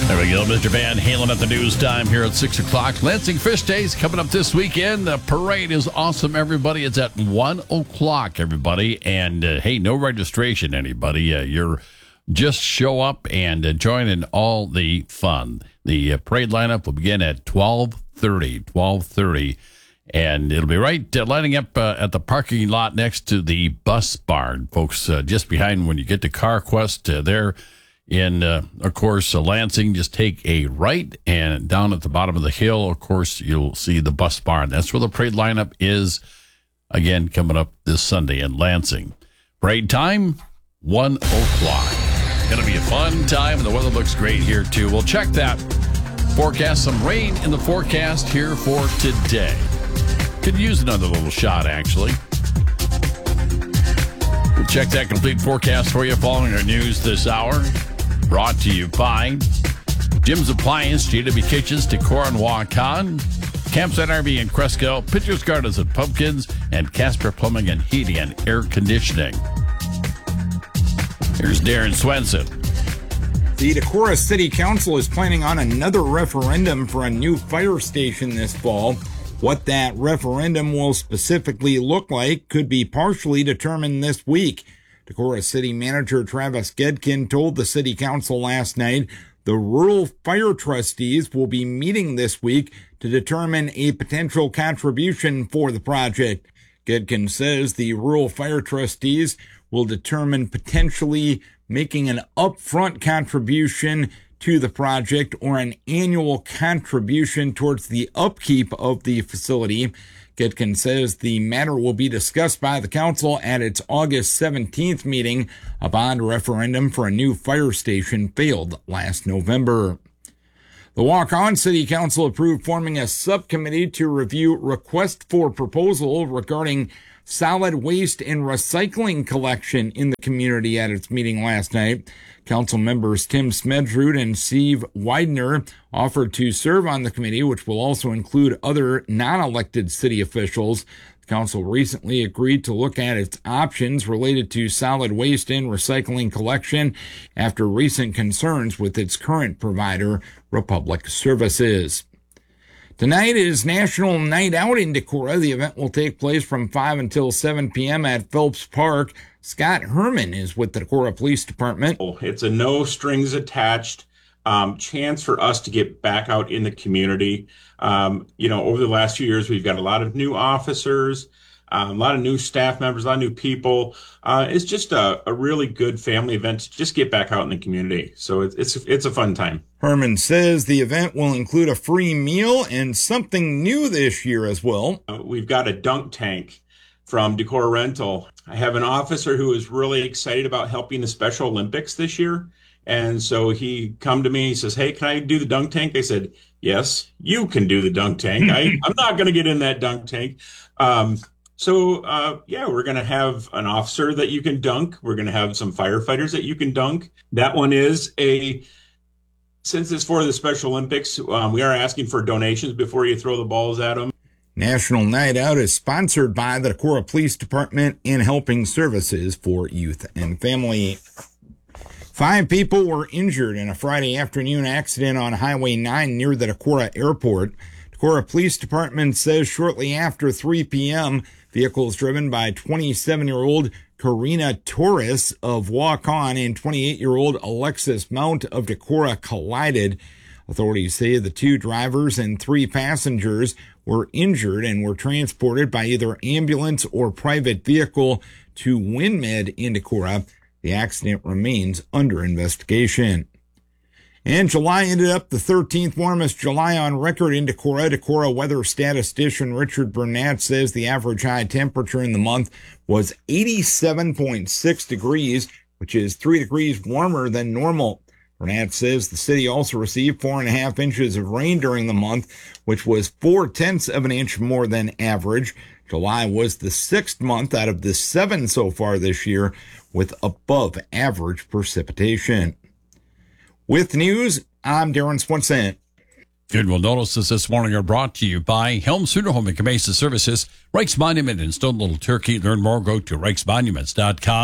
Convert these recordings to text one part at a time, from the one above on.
There we go, Mr. Van Halen at the news time here at 6 o'clock. Lansing Fish Days coming up this weekend. The parade is awesome, everybody. It's at 1 o'clock, everybody. And, hey, no registration, anybody. You're just show up and join in all the fun. The parade lineup will begin at 12:30. And it'll be right lining up at the parking lot next to the bus barn, folks, just behind when you get to CarQuest there. In, of course, Lansing, just take a right, and down at the bottom of the hill, of course, you'll see the bus barn. That's where the parade lineup is, again, coming up this Sunday in Lansing. Parade time, 1 o'clock. Going to be a fun time, and the weather looks great here, too. We'll check that forecast. Some rain in the forecast here for today. Could use another little shot, actually. We'll check that complete forecast for you following our news this hour. Brought to you by Jim's Appliance, JW Kitchens, Decorah and Waukon, Campsite RV in Cresco, Pitcher's Gardens and Pumpkins, and Casper Plumbing and Heating and Air Conditioning. Here's Darren Swenson. The Decorah City Council is planning on another referendum for a new fire station this fall. What that referendum will specifically look like could be partially determined this week. Decorah City Manager Travis Gedkin told the City Council last night the Rural Fire Trustees will be meeting this week to determine a potential contribution for the project. Gedkin says the Rural Fire Trustees will determine potentially making an upfront contribution to the project or an annual contribution towards the upkeep of the facility. Gedkin says the matter will be discussed by the council at its August 17th meeting. A bond referendum for a new fire station failed last November. The Waukon City Council approved forming a subcommittee to review request for proposal regarding solid waste and recycling collection in the community at its meeting last night. Council members Tim Smedrud and Steve Widener offered to serve on the committee, which will also include other non-elected city officials. The council recently agreed to look at its options related to solid waste and recycling collection after recent concerns with its current provider, Republic Services. Tonight is National Night Out in Decorah. The event will take place from 5 until 7 p.m. at Phelps Park. Scott Herman is with the Decorah Police Department. It's a no strings attached chance for us to get back out in the community. Over the last few years, we've got a lot of new officers, a lot of new staff members, a lot of new people. It's just a really good family event to just get back out in the community. So it's a fun time. Herman says the event will include a free meal and something new this year as well. We've got a dunk tank from Decorah Rental. I have an officer who is really excited about helping the Special Olympics this year. And so he come to me, he says, "Hey, can I do the dunk tank?" I said, "Yes, you can do the dunk tank. I'm not going to get in that dunk tank." So we're going to have an officer that you can dunk. We're going to have some firefighters that you can dunk. That one is since it's for the Special Olympics, we are asking for donations before you throw the balls at them. National Night Out is sponsored by the Decorah Police Department and Helping Services for Youth and Family. 5 people were injured in a Friday afternoon accident on Highway 9 near the Decorah Airport. Decorah Police Department says shortly after 3 p.m., vehicles driven by 27-year-old Karina Torres of Waukon and 28-year-old Alexis Mount of Decorah collided. Authorities say the 2 drivers and 3 passengers were injured and were transported by either ambulance or private vehicle to WinMed in Decorah. The accident remains under investigation. And July ended up the 13th warmest July on record in Decorah. Decorah weather statistician Richard Burnett says the average high temperature in the month was 87.6 degrees, which is 3 degrees warmer than normal. Burnett says the city also received 4.5 inches of rain during the month, which was 0.4 of an inch more than average. July was the 6th month out of the 7 so far this year with above average precipitation. With news, I'm Darren Swenson. Good. Well, notices this morning are brought to you by Helms Funeral Home and Cremation Services, Reichs Monument in Stone Little Turkey. Learn more, go to reichsmonuments.com.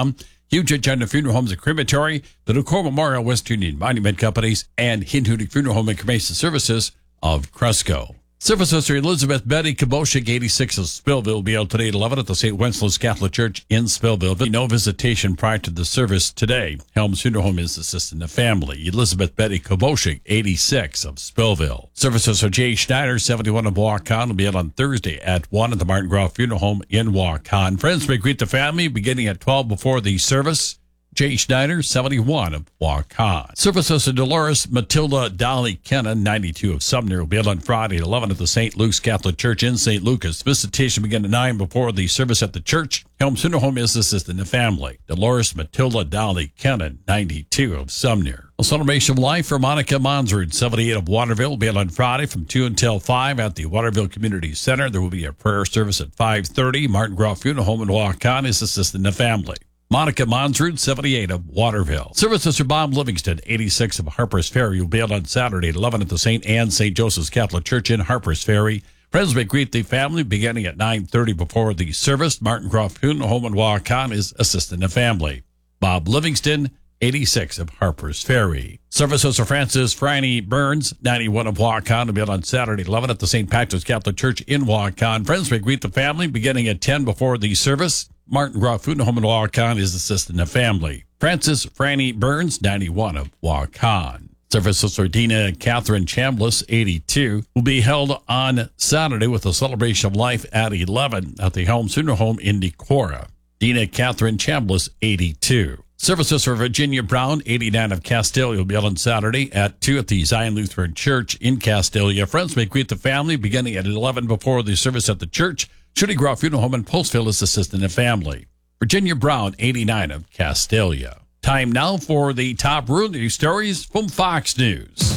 Huge Agenda Funeral Homes and Crematory, the Decorah Memorial West Union Monument Companies, and Hintunik Funeral Home and Cremation Services of Cresco. Service Sister Elizabeth Betty Kaboshik, 86 of Spillville, will be held today at 11 at the St. Wenceslas Catholic Church in Spillville. No visitation prior to the service today. Helms Funeral Home is assisting the family. Elizabeth Betty Kaboshik, 86 of Spillville. Service Sister Jay Schneider, 71 of Waukon, will be held on Thursday at 1 at the Martin Groff Funeral Home in Waukon. Friends may greet the family beginning at 12 before the service. Jay Schneider, 71 of Waukon. Service Sister Dolores Matilda Dolly Kennan, 92 of Sumner, will be held on Friday at 11 at the St. Luke's Catholic Church in St. Lucas. Visitation begin at 9 before the service at the church. Helms Funeral Home is assisting the family. Dolores Matilda Dolly Kennan, 92 of Sumner. A celebration of life for Monica Monsrud, 78 of Waterville, will be held on Friday from 2 until 5 at the Waterville Community Center. There will be a prayer service at 5:30. Martin Groff Funeral Home in Waukon is assisting the family. Monica Monsrud, 78 of Waterville. Service Sister Bob Livingston, 86 of Harpers Ferry, will be held on Saturday at 11 at the St. Anne St. Joseph's Catholic Church in Harpers Ferry. Friends may greet the family beginning at 9:30 before the service. Martin Groff Funeral Home in Waukon is assisting the family. Bob Livingston, 86 of Harpers Ferry. Service Sister Frances Franny Burns, 91 of Waukon, will be held on Saturday at 11 at the St. Patrick's Catholic Church in Waukon. Friends may greet the family beginning at 10 before the service. Martin Groff Funeral Home in Waukon is assisting the family. Frances Franny Burns, 91 of Waukon. Service Sister Dina Catherine Chambliss, 82, will be held on Saturday with a celebration of life at 11 at the Helms Funeral Home in Decorah. Dina Catherine Chambliss, 82. Service Sister Virginia Brown, 89 of Castalia, will be held on Saturday at 2 at the Zion Lutheran Church in Castalia. Friends may greet the family beginning at 11 before the service at the church. Shooty Groff Funeral Home in Postville is assisting the family. Virginia Brown, 89 of Castalia. Time now for the top real news stories from Fox News.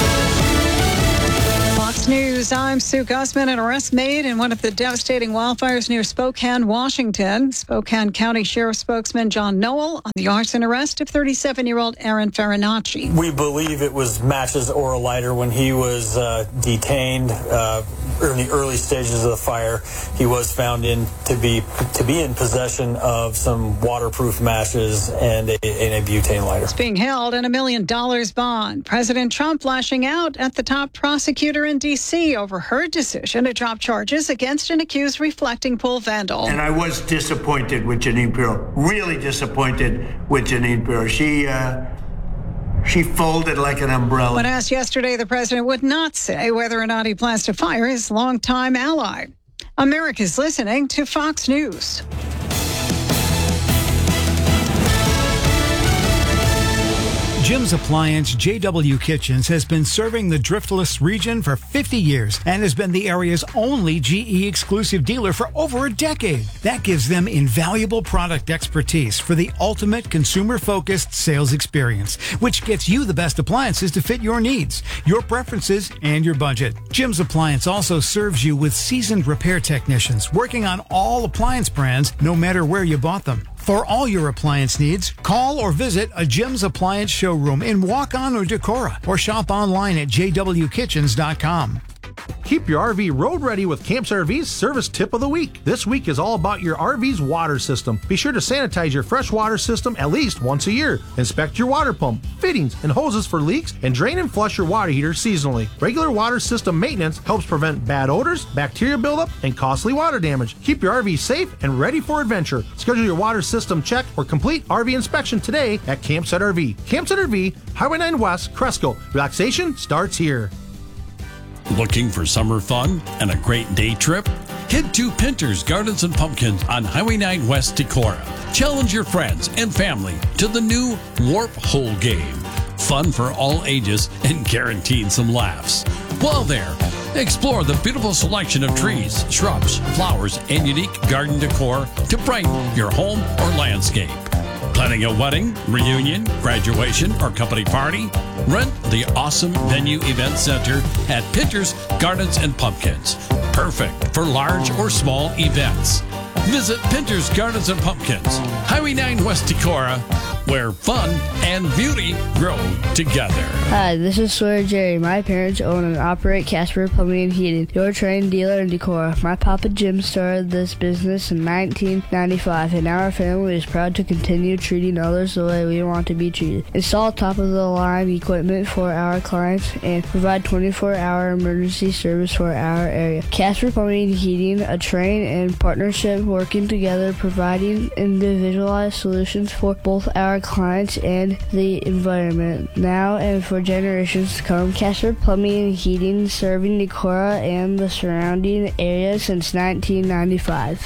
Fox News, I'm Sue Gussman. An arrest made in one of the devastating wildfires near Spokane, Washington. Spokane County Sheriff spokesman John Noel on the arson arrest of 37-year-old Aaron Farinacci. We believe it was matches or a lighter when he was detained in the early stages of the fire. He was found to be in possession of some waterproof matches and a butane lighter. It's being held in $1 million bond. President Trump lashing out at the top prosecutor in D.C. over her decision to drop charges against an accused reflecting pool vandal. And I was disappointed with Jeanine Pirro, really disappointed with Jeanine Pirro. She folded like an umbrella. When asked yesterday, the president would not say whether or not he plans to fire his longtime ally. America's listening to Fox News. Jim's Appliance JW Kitchens has been serving the Driftless region for 50 years and has been the area's only GE exclusive dealer for over a decade. That gives them invaluable product expertise for the ultimate consumer-focused sales experience, which gets you the best appliances to fit your needs, your preferences, and your budget. Jim's Appliance also serves you with seasoned repair technicians working on all appliance brands, no matter where you bought them. For all your appliance needs, call or visit a Jim's Appliance showroom in Waukon or Decorah, or shop online at jwkitchens.com. Keep your RV road ready with Camps RV's Service Tip of the Week. This week is all about your RV's water system. Be sure to sanitize your freshwater system at least once a year. Inspect your water pump, fittings, and hoses for leaks, and drain and flush your water heater seasonally. Regular water system maintenance helps prevent bad odors, bacteria buildup, and costly water damage. Keep your RV safe and ready for adventure. Schedule your water system check or complete RV inspection today at Campsite RV. Campsite RV, Highway 9 West, Cresco. Relaxation starts here. Looking for summer fun and a great day trip? Head to Pinter's Gardens and Pumpkins on Highway 9 West Decorah. Challenge your friends and family to the new Warp Hole game. Fun for all ages and guaranteed some laughs. While there, explore the beautiful selection of trees, shrubs, flowers, and unique garden decor to brighten your home or landscape. Planning a wedding, reunion, graduation, or company party? Rent the awesome Venue Event Center at Pinter's Gardens and Pumpkins. Perfect for large or small events. Visit Pinter's Gardens and Pumpkins, Highway 9 West Decorah, where fun and beauty grow together. Hi, this is Sawyer Jerry. My parents own and operate Casper Plumbing and Heating, your trained dealer in Decorah. My Papa Jim started this business in 1995, and now our family is proud to continue treating others the way we want to be treated. Install top-of-the-line equipment for our clients and provide 24-hour emergency service for our area. Casper Plumbing and Heating, a train and partnership working together, providing individualized solutions for both our clients and the environment. Now and for generations to come, Casper Plumbing and Heating, serving Decorah and the surrounding area since 1995.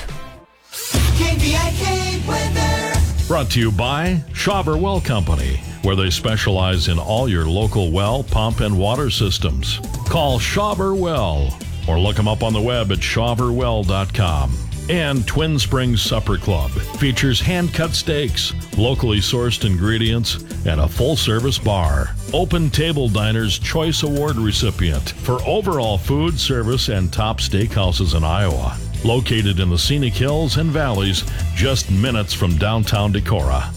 KVIK weather. Brought to you by Schauber Well Company, where they specialize in all your local well, pump, and water systems. Call Schauber Well or look them up on the web at schauberwell.com. And Twin Springs Supper Club features hand-cut steaks, locally sourced ingredients, and a full-service bar. Open Table Diner's Choice Award recipient for overall food service and top steakhouses in Iowa. Located in the scenic hills and valleys, just minutes from downtown Decorah.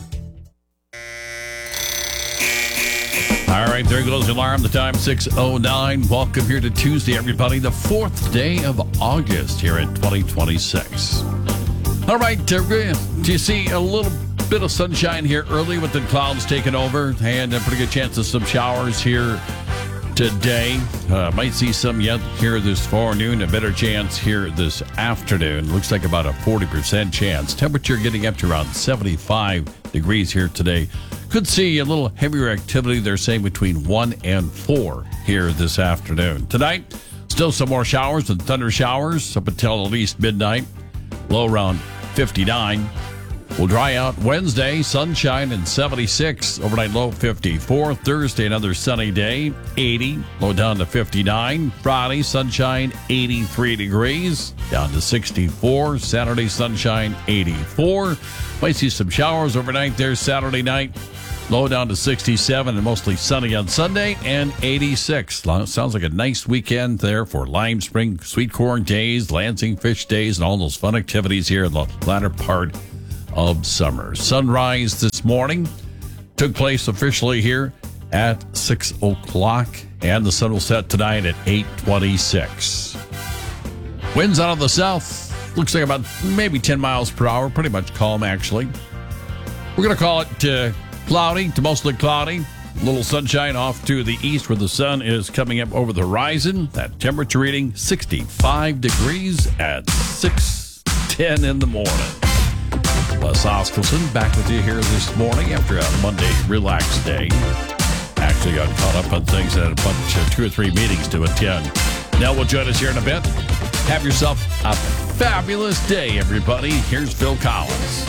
All right, there goes the alarm. The time 6:09. Welcome here to Tuesday, everybody, the 4th day of August here in 2026. All right, do you see a little bit of sunshine here early with the clouds taking over, and a pretty good chance of some showers here today. Might see some yet here this forenoon, a better chance here this afternoon. Looks like about a 40% chance. Temperature getting up to around 75 degrees here today. Could see a little heavier activity, they're saying between 1 and 4 here this afternoon. Tonight, still some more showers and thunder showers up until at least midnight. Low around 59. Will dry out Wednesday, sunshine and 76. Overnight low 54. Thursday, another sunny day, 80. Low down to 59. Friday, sunshine, 83 degrees. Down to 64. Saturday, sunshine, 84. Might see some showers overnight there Saturday night. Low down to 67 and mostly sunny on Sunday and 86. Sounds like a nice weekend there for Lime Spring Sweet Corn Days, Lansing Fish Days, and all those fun activities here in the latter part of summer. Sunrise this morning took place officially here at 6 o'clock, and the sun will set tonight at 8:26. Winds out of the south. Looks like about maybe 10 miles per hour. Pretty much calm, actually. We're going to call it cloudy to mostly cloudy. A little sunshine off to the east where the sun is coming up over the horizon. That temperature reading 65 degrees at 6:10 in the morning. Les Oskelson back with you here this morning after a Monday relaxed day. Actually got caught up on things and had a bunch of 2 or 3 meetings to attend. Nell will join us here in a bit. Have yourself a fabulous day, everybody. Here's Phil Collins.